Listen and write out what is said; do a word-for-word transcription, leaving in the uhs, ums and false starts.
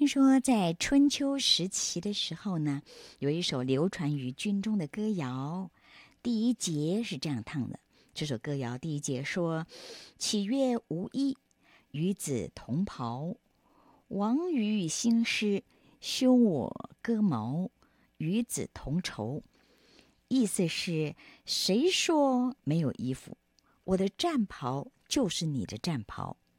听说在春秋时期的时候呢，有一首流传于军中的歌谣，第一节是这样唱的。这首歌谣第一节说：岂曰无衣，与子同袍。王于兴师，修我戈矛，与子同仇。意思是谁说没有衣服？我的战袍就是你的战袍，